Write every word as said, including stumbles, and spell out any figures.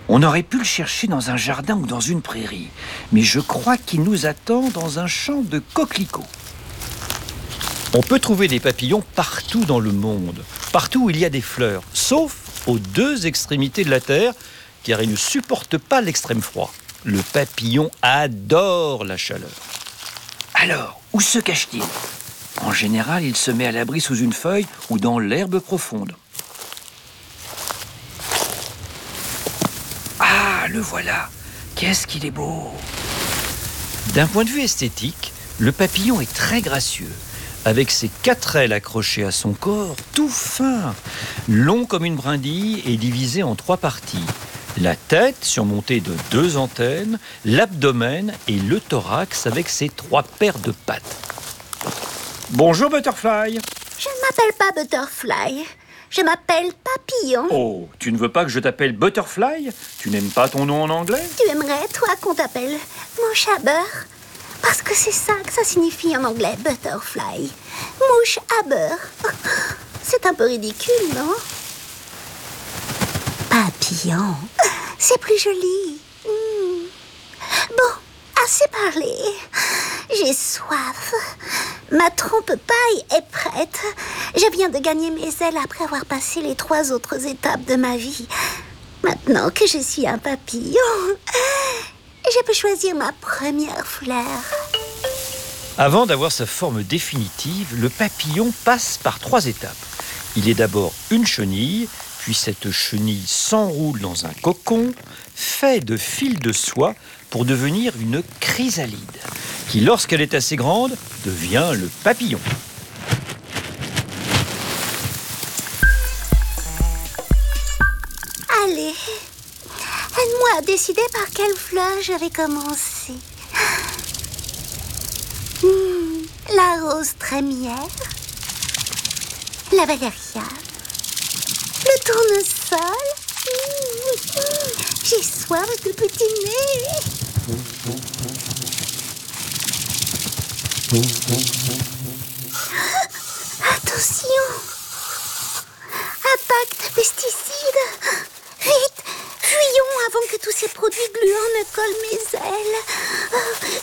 On aurait pu le chercher dans un jardin ou dans une prairie, mais je crois qu'il nous attend dans un champ de coquelicots. On peut trouver des papillons partout dans le monde, partout où il y a des fleurs, sauf aux deux extrémités de la Terre, car il ne supporte pas l'extrême froid. Le papillon adore la chaleur. Alors, où se cache-t-il ? En général, il se met à l'abri sous une feuille ou dans l'herbe profonde. Ah, le voilà ! Qu'est-ce qu'il est beau ! D'un point de vue esthétique, le papillon est très gracieux, avec ses quatre ailes accrochées à son corps, tout fin, long comme une brindille et divisé en trois parties. La tête surmontée de deux antennes, l'abdomen et le thorax avec ses trois paires de pattes. Bonjour Butterfly. Je ne m'appelle pas Butterfly, je m'appelle Papillon. Oh, tu ne veux pas que je t'appelle Butterfly ? Tu n'aimes pas ton nom en anglais ? Tu aimerais, toi, qu'on t'appelle mouche à beurre ? Parce que c'est ça que ça signifie en anglais, Butterfly. Mouche à beurre. C'est un peu ridicule, non ? Papillon, c'est plus joli. Mmh. Bon, assez parlé. J'ai soif. Ma trompe-paille est prête. Je viens de gagner mes ailes après avoir passé les trois autres étapes de ma vie. Maintenant que je suis un papillon, je peux choisir ma première fleur. Avant d'avoir sa forme définitive, le papillon passe par trois étapes. Il est d'abord une chenille, puis cette chenille s'enroule dans un cocon fait de fils de soie pour devenir une chrysalide, qui, lorsqu'elle est assez grande, devient le papillon. Allez, aide-moi à décider par quelle fleur je vais commencer. Mmh, la rose trémière, la valériane, le tournesol. Mmh, mmh, j'ai soif de petit nez. Attention! Impact de pesticides! Vite! Fuyons avant que tous ces produits gluants ne collent mes ailes.